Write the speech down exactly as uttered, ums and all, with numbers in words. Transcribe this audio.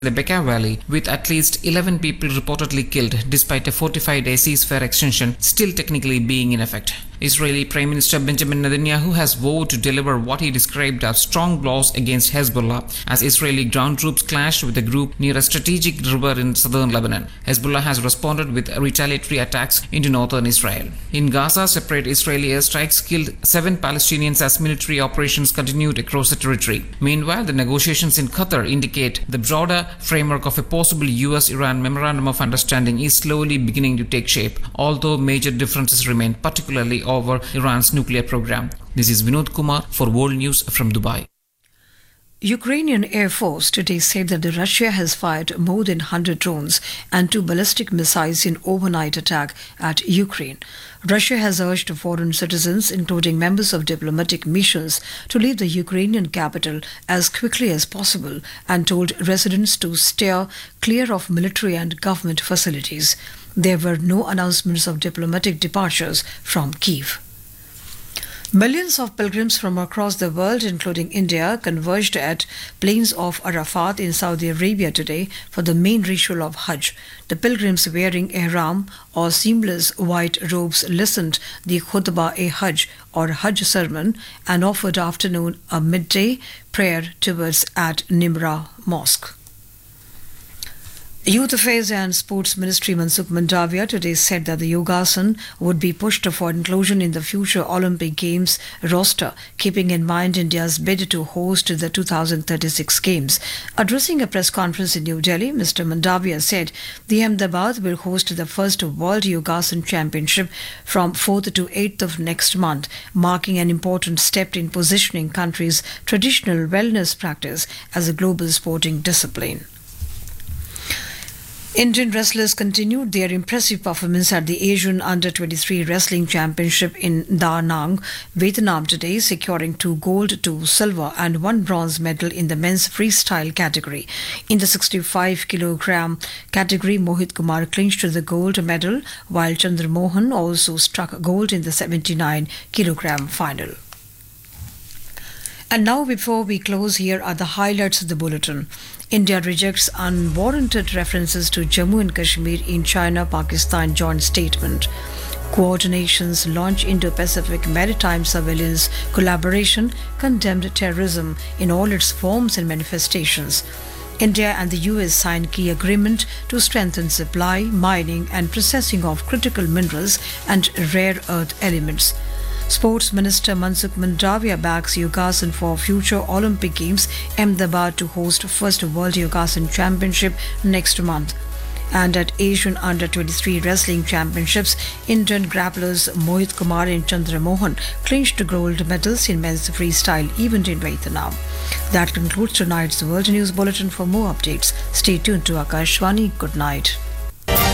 the Bekaa Valley, with at least eleven people reportedly killed despite a forty-five day ceasefire extension still technically being in effect. Israeli Prime Minister Benjamin Netanyahu has vowed to deliver what he described as strong blows against Hezbollah as Israeli ground troops clashed with the group near a strategic river in southern Lebanon. Hezbollah has responded with retaliatory attacks into northern Israel. In Gaza, separate Israeli airstrikes killed seven Palestinians as military operations continued across the territory. Meanwhile, the negotiations in Qatar indicate the broader framework of a possible U S Iran Memorandum of Understanding is slowly beginning to take shape, although major differences remain, particularly over Iran's nuclear program. This is Vinod Kumar for World News from Dubai. Ukrainian Air Force today said that Russia has fired more than one hundred drones and two ballistic missiles in overnight attack at Ukraine. Russia has urged foreign citizens, including members of diplomatic missions, to leave the Ukrainian capital as quickly as possible and told residents to steer clear of military and government facilities. There were no announcements of diplomatic departures from Kyiv. Millions of pilgrims from across the world, including India, converged at plains of Arafat in Saudi Arabia today for the main ritual of Hajj. The pilgrims wearing ihram or seamless white robes listened the khutbah-e-Hajj or Hajj sermon and offered afternoon a midday prayer towards at Nimra Mosque. Youth Affairs and Sports Ministry Mansukh Mandavia today said that the Yogasan would be pushed for inclusion in the future Olympic Games roster, keeping in mind India's bid to host the two thousand thirty-six Games. Addressing a press conference in New Delhi, Mister Mandavia said the Ahmedabad will host the first World Yogasan Championship from fourth to eighth of next month, marking an important step in positioning country's traditional wellness practice as a global sporting discipline. Indian wrestlers continued their impressive performance at the Asian Under twenty-three Wrestling Championship in Da Nang, Vietnam today, securing two gold, two silver and one bronze medal in the men's freestyle category. In the sixty-five kilogram category, Mohit Kumar clinched the gold medal, while Chandra Mohan also struck gold in the seventy-nine kilogram final. And now, before we close, here are the highlights of the bulletin. India rejects unwarranted references to Jammu and Kashmir in China-Pakistan joint statement. Coordination's launch Indo-Pacific Maritime Surveillance Collaboration condemned terrorism in all its forms and manifestations. India and the U S signed key agreement to strengthen supply, mining and processing of critical minerals and rare earth elements. Sports Minister Mansukh Mandavia backs Yogasan for future Olympic Games, Ahmedabad to host first World Yogasan Championship next month. And at Asian Under twenty-three Wrestling Championships, Indian grapplers Mohit Kumar and Chandra Mohan clinched gold medals in men's freestyle event in Vietnam. That concludes tonight's World News Bulletin. For more updates, stay tuned to Akashvani. Good night.